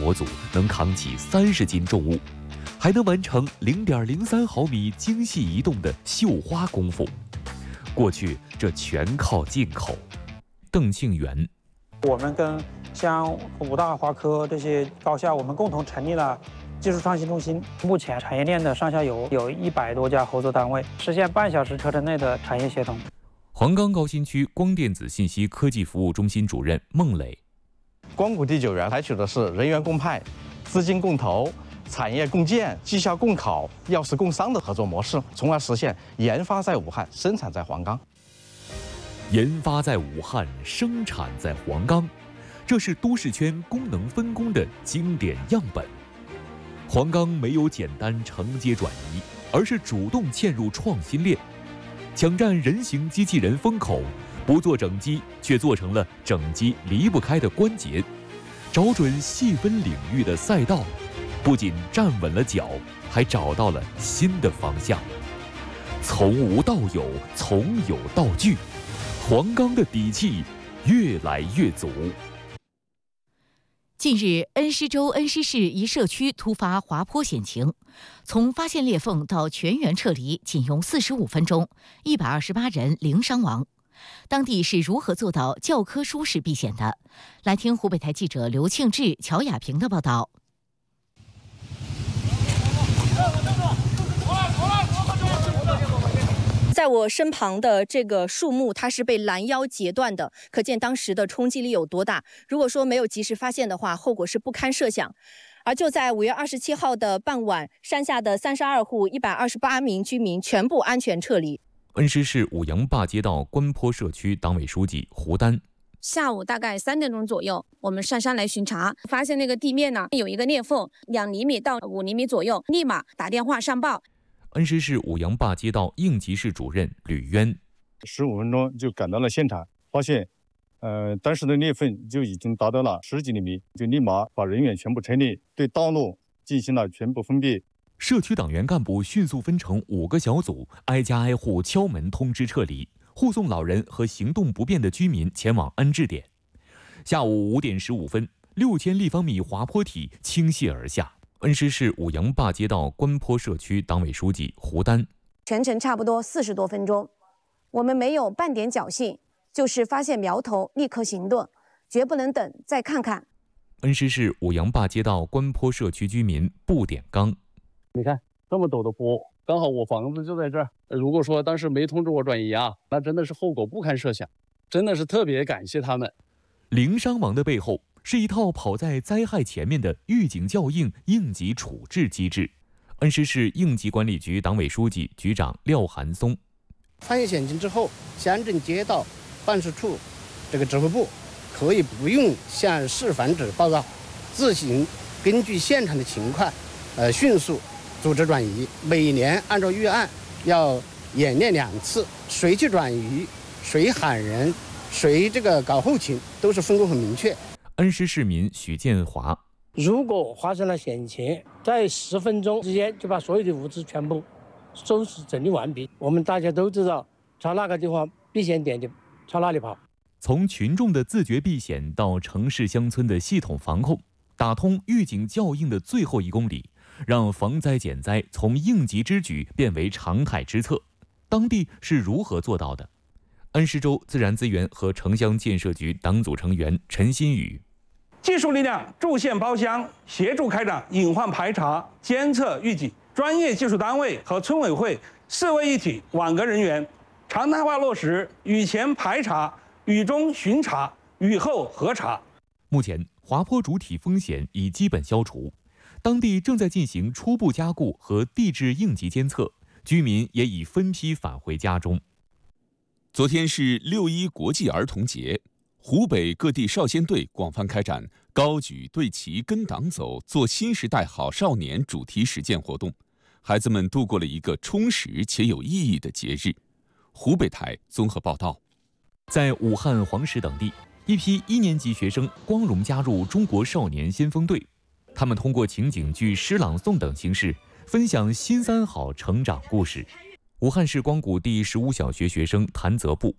模组能扛起30斤重物，还能完成0.03毫米精细移动的绣花功夫。过去这全靠进口。邓庆元， 我们跟像武大华科这些高校，我们共同成立了技术创新中心。目前产业链的上下游有100多家合作单位，实现半小时车程内的产业协同。 黄冈高新区光电子信息科技服务中心主任孟磊， 光谷第9园采取的是人员共派、资金共投、产业共建、绩效共考、药师共商的合作模式，从而实现研发在武汉，生产在黄冈。 研发在武汉，生产在黄冈，这是都市圈功能分工的经典样本。黄冈没有简单承接转移，而是主动嵌入创新链，抢占人形机器人风口，不做整机，却做成了整机离不开的关节，找准细分领域的赛道，不仅站稳了脚，还找到了新的方向。从无到有，从有到巨，黄冈的底气越来越足。 近日，恩施州恩施市一社区突发滑坡险情，从发现裂缝到全员撤离仅用45分钟，128人零伤亡。当地是如何做到教科书式避险的？来听湖北台记者刘庆志、乔亚平的报道。 在我身旁的这个树木，它是被拦腰截断的，可见当时的冲击力有多大。如果说没有及时发现的话，后果是不堪设想。而就在5月27号的傍晚，山下的32户128名居民全部安全撤离。 恩施市五羊坝街道关坡社区党委书记胡丹， 下午大概3点钟左右，我们上山来巡查，发现那个地面呢有一个裂缝，2厘米到5厘米左右，立马打电话上报。 恩施市五羊坝街道应急室主任吕渊 ，15分钟就赶到了现场，发现，当时的裂缝就已经达到了10几厘米，就立马把人员全部撤离，对道路进行了全部封闭。 社区党员干部迅速分成5个小组，挨家挨户敲门通知撤离，护送老人和行动不便的居民前往安置点。下午5点15分，6000立方米滑坡体倾泻而下。恩施市五羊坝街道关坡社区党委书记胡丹， 全程差不多40多分钟，我们没有半点侥幸，就是发现苗头立刻行动，绝不能等再看看。 恩施市五羊坝街道关坡社区居民布点刚， 你看这么陡的坡，刚好我房子就在这儿，如果说当时没通知我转移啊，那真的是后果不堪设想，真的是特别感谢他们。 零伤亡的背后是一套跑在灾害前面的预警校应应急处置机制。恩施市应急管理局党委书记、局长廖寒松， 发现险情之后，乡镇街道办事处这个指挥部可以不用向市防指报告，自行根据现场的情况，迅速组织转移。每年按照预案要演练2次，谁去转移，谁喊人，谁这个搞后勤，都是分工很明确。 恩施市民许建华， 如果发生了险情，在10分钟之间就把所有的物资全部收拾整理完毕。我们大家都知道，朝哪个地方避险点就朝哪里跑。 从群众的自觉避险到城市乡村的系统防控，打通预警校应的最后1公里，让防灾减灾从应急之举变为常态之策。当地是如何做到的？恩施州自然资源和城乡建设局党组成员陈新宇， 技术力量驻线包厢，协助开展隐患排查、监测预警。专业技术单位和村委会4位一体网格人员，常态化落实雨前排查、雨中巡查、雨后核查。 目前滑坡主体风险已基本消除，当地正在进行初步加固和地质应急监测，居民也已分批返回家中。 昨天是6·1国际儿童节，湖北各地少先队广泛开展高举队旗跟党走做新时代好少年主题实践活动，孩子们度过了一个充实且有意义的节日。湖北台综合报道。 在武汉、黄石等地，一批1年级学生光荣加入中国少年先锋队，他们通过情景剧、诗朗诵等形式分享新3好成长故事。武汉市光谷第15小学学生谭泽布，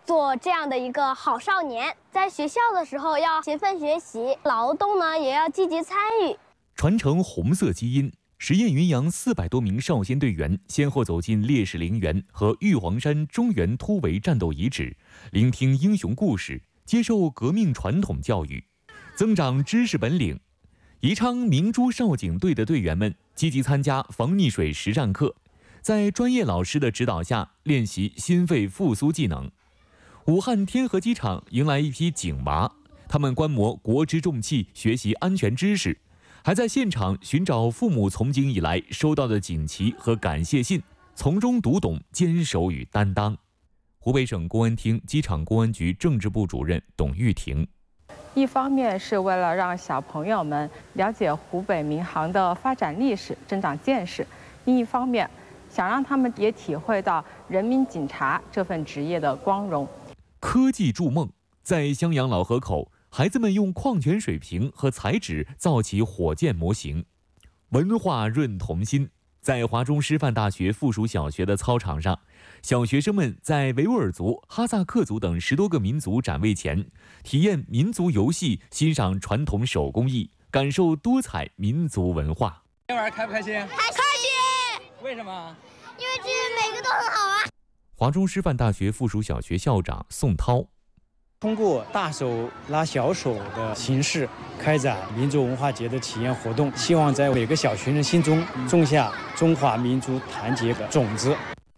做这样的一个好少年。在学校的时候要勤奋学习，劳动呢也要积极参与。 传承红色基因，实验云阳400多名少先队员先后走进烈士陵园和玉皇山中原突围战斗遗址，聆听英雄故事，接受革命传统教育，增长知识本领。宜昌明珠少警队的队员们积极参加防溺水实战课，在专业老师的指导下练习心肺复苏技能。武汉天河机场迎来一批警娃，他们观摩国之重器，学习安全知识，还在现场寻找父母从警以来收到的锦旗和感谢信，从中读懂坚守与担当。湖北省公安厅机场公安局政治部主任董玉婷。 一方面是为了让小朋友们了解湖北民航的发展历史，增长见识；另一方面，想让他们也体会到人民警察这份职业的光荣。 科技筑梦，在襄阳老河口，孩子们用矿泉水瓶和彩纸造起火箭模型。文化润童心，在华中师范大学附属小学的操场上，小学生们在维吾尔族、哈萨克族等10多个民族展位前，体验民族游戏，欣赏传统手工艺，感受多彩民族文化。 今天晚上开不开心？ 开心！ 为什么？ 因为这每个都很好玩。 华中师范大学附属小学校长宋涛。 通过大手拉小手的形式开展民族文化节的体验活动，希望在每个小学生心中种下中华民族团结的种子。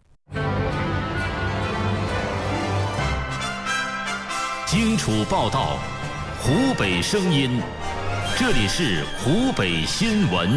荆楚报道，湖北声音，这里是湖北新闻。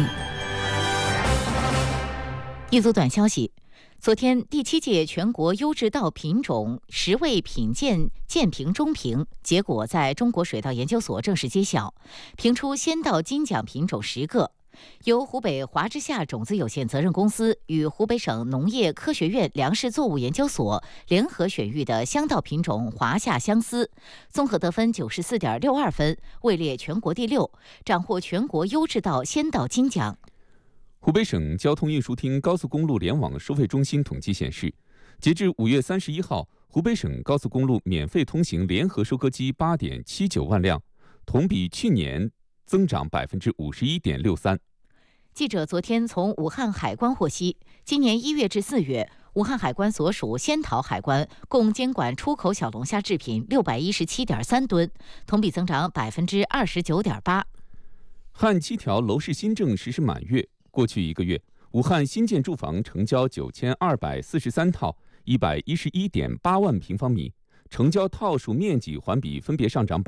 一组短消息。昨天，第7届全国优质稻品种10位品鉴鉴评中评结果在中国水稻研究所正式揭晓，评出先稻金奖品种10个，由湖北华之夏种子有限责任公司与湖北省农业科学院粮食作物研究所联合选育的香稻品种华夏相思，综合得分94.62分，位列全国第6，斩获全国优质稻先稻金奖。 湖北省交通运输厅高速公路联网收费中心统计显示，截至5月31号，湖北省高速公路免费通行联合收割机8.79万辆，同比去年增长51.63%。 记者昨天从武汉海关获悉，今年1月至4月，武汉海关所属仙桃海关共监管出口小龙虾制品617.3吨，同比增长29.8%。 汉7条楼市新政实施满月。过去1个月，武汉新建住房成交9243套，111.8万平方米，成交套数面积环比分别上涨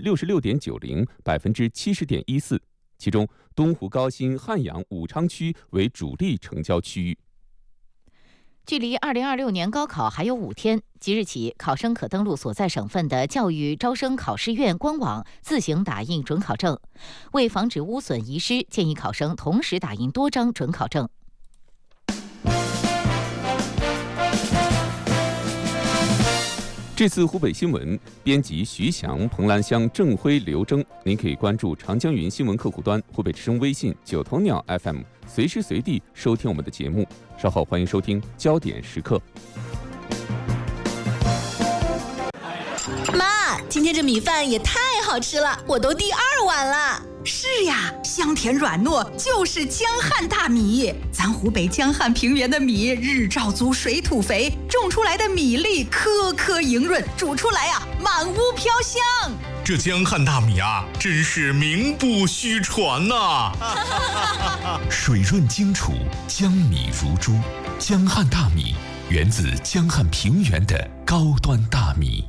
66.90%、70.14%，其中东湖、高新、汉阳、武昌区为主力成交区域。 距离2026年高考还有5天，即日起，考生可登录所在省份的教育招生考试院官网自行打印准考证。为防止污损遗失，建议考生同时打印多张准考证。 这次湖北新闻编辑徐翔、蓬兰乡郑辉、刘征。您可以关注长江云新闻客户端、湖北之声微信、9头鸟 FM， 随时随地收听我们的节目。稍后欢迎收听焦点时刻。 妈，今天这米饭也太好吃了，我都第2碗了。 是呀，香甜软糯，就是江汉大米。咱湖北江汉平原的米日照足，水土肥，种出来的米粒颗颗莹润，煮出来满屋飘香。 这江汉大米真是名不虚传呐！ 水润精楚，江米如珠。江汉大米源自江汉平原的高端大米。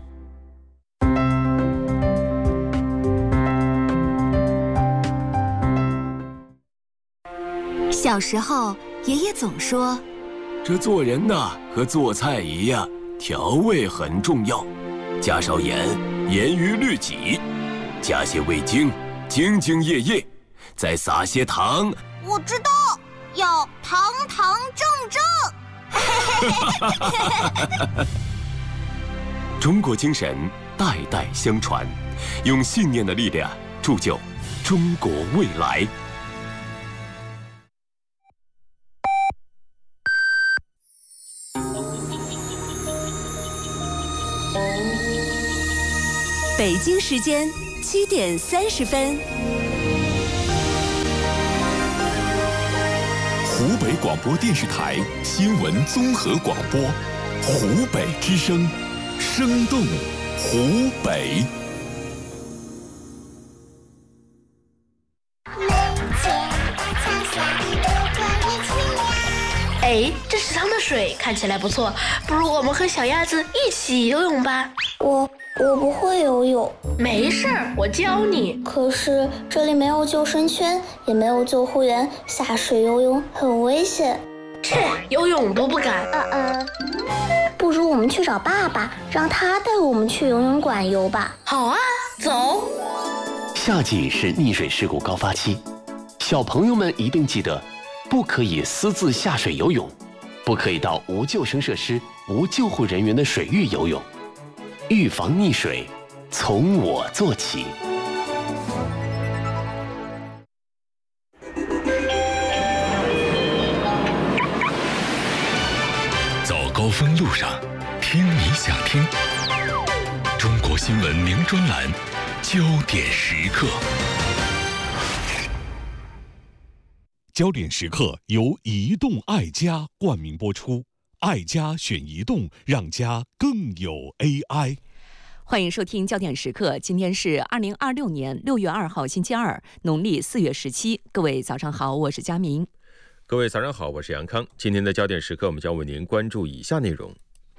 小时候，爷爷总说， 这做人呐，和做菜一样，调味很重要，加少盐，严于律己；加些味精，兢兢业业；再撒些糖。 我知道，要堂堂正正。 中国精神代代相传，用信念的力量铸就中国未来。 北京时间7点30分。 湖北广播电视台新闻综合广播，湖北之声，生动湖北。 哎，这池塘的水看起来不错，不如我们和小鸭子一起游泳吧。 我不会游泳。 没事儿，我教你。 可是这里没有救生圈，也没有救护员，下水游泳很危险。 切，游泳都不敢。 不如我们去找爸爸，让他带我们去游泳馆游吧。 好啊，走。 夏季是溺水事故高发期，小朋友们一定记得，不可以私自下水游泳，不可以到无救生设施、无救护人员的水域游泳。预防溺水，从我做起。 早高峰路上，听你想听。中国新闻名专栏，焦点时刻。焦点时刻由移动爱家冠名播出，爱家选移动，让家更有 AI。 欢迎收听焦点时刻，今天是2026年6月2号星期二，农历4月17。各位早上好，我是佳明。 各位早上好，我是杨康。今天的焦点时刻，我们将为您关注以下内容：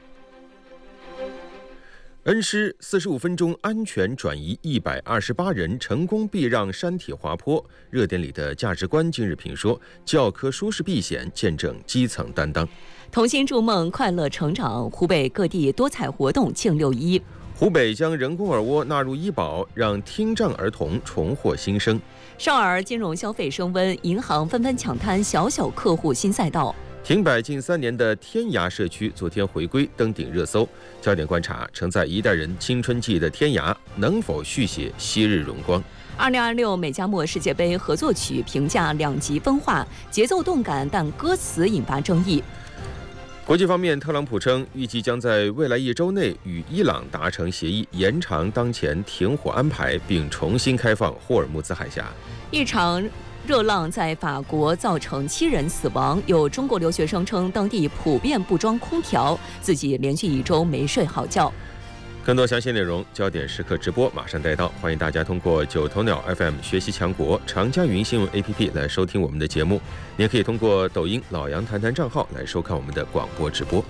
恩施45分钟安全转移128人，成功避让山体滑坡。热点里的价值观今日评说，教科书式避险，见证基层担当。 童心筑梦，快乐成长。湖北各地多彩活动庆6·1。 湖北将人工耳蜗纳入医保，让听障儿童重获新生。 少儿金融消费升温，银行纷纷抢滩小客户新赛道。 停摆近3年的天涯社区昨天回归，登顶热搜。焦点观察：承载一代人青春记忆的天涯，能否续写昔日荣光 ？2026美加墨世界杯合作曲评价2极分化，节奏动感，但歌词引发争议。 国际方面，特朗普称预计将在未来1周内与伊朗达成协议，延长当前停火安排，并重新开放霍尔木兹海峡。 一场热浪在法国造成7人死亡，有中国留学生称当地普遍不装空调，自己连续1周没睡好觉。 更多详细内容，焦点时刻直播马上带到，欢迎大家通过9头鸟 FM 学习强国、长江云新闻 APP 来收听我们的节目。你也可以通过抖音老杨谈谈账号来收看我们的广播直播。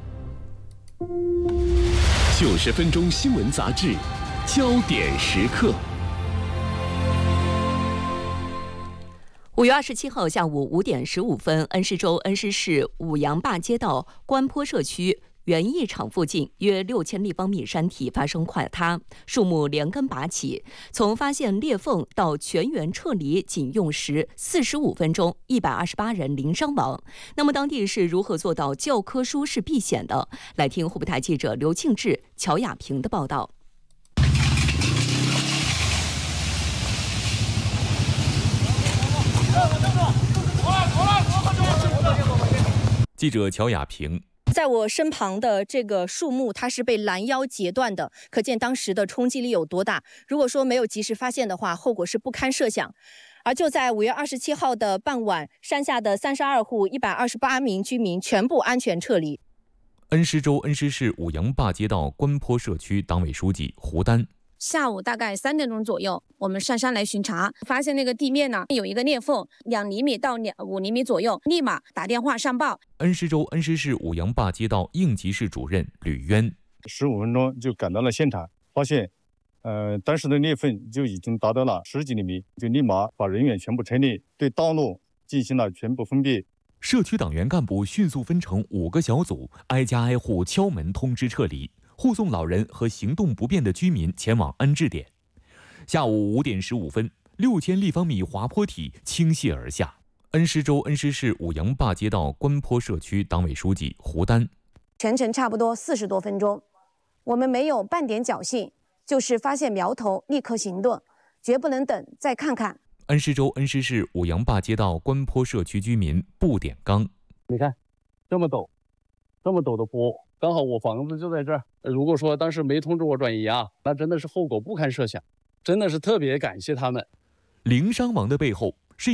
90分钟新闻杂志，焦点时刻。 5月27号下午5点15分，恩施州恩施市五羊坝街道关坡社区园艺场附近约6000立方米山体发生垮塌，树木连根拔起。从发现裂缝到全员撤离仅用时45分钟，128人零伤亡。那么当地是如何做到教科书式避险的？来听湖北台记者刘庆志、乔雅萍的报道。 记者乔雅萍。 在我身旁的这个树木，它是被拦腰截断的，可见当时的冲击力有多大。如果说没有及时发现的话，后果是不堪设想。而就在5月27号的傍晚，山下的32户128名居民全部安全撤离。 恩施州恩施市五羊坝街道关坡社区党委书记胡丹。 下午大概3点钟左右，我们上山来巡查，发现那个地面呢有一个裂缝，2厘米到5厘米左右，立马打电话上报。 恩施州恩施市五羊坝街道应急室主任吕渊 ，15分钟就赶到了现场，发现，当时的裂缝就已经达到了10几厘米，就立马把人员全部撤离，对道路进行了全部封闭。 社区党员干部迅速分成5个小组，挨家挨户敲门通知撤离。护送老人和行动不便的居民前往安置点。下午5点15分，6000立方米滑坡体倾泻而下。恩施州恩施市五羊坝街道关坡社区党委书记胡丹， 全程差不多40多分钟，我们没有半点侥幸，就是发现苗头立刻行动，绝不能等再看看。 恩施州恩施市五羊坝街道关坡社区居民布点刚， 你看，这么陡的坡。 刚好我房子就在这儿。如果说当时没通知我转移啊，那真的是后果不堪设想，真的是特别感谢他们。 零伤亡的背后，